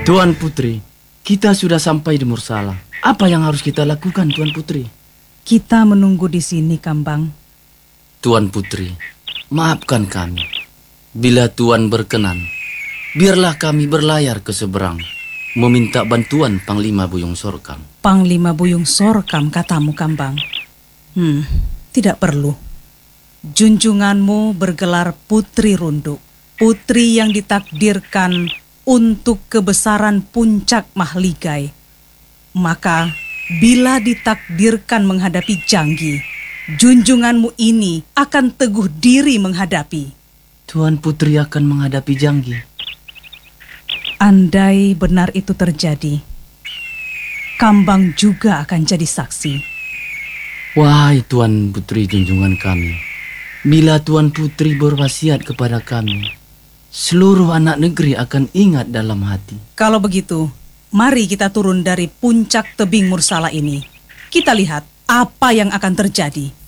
Tuan Putri, kita sudah sampai di Mursala. Apa yang harus kita lakukan, Tuan Putri? Kita menunggu di sini, Kambang. Tuan Putri, maafkan kami. Bila Tuan berkenan, biarlah kami berlayar ke seberang, meminta bantuan Panglima Buyung Sorkam. Panglima Buyung Sorkam, katamu, Kambang. Tidak perlu. Junjunganmu bergelar Putri Runduk, putri yang ditakdirkan untuk kebesaran puncak Mahligai. Maka, bila ditakdirkan menghadapi Janggi, junjunganmu ini akan teguh diri menghadapi. Tuan Putri akan menghadapi Janggi. Andai benar itu terjadi, Kambang juga akan jadi saksi. Wahai Tuan Putri junjungan kami, bila Tuan Putri berwasiat kepada kami, seluruh anak negeri akan ingat dalam hati. Kalau begitu, mari kita turun dari puncak tebing Mursala ini. Kita lihat apa yang akan terjadi.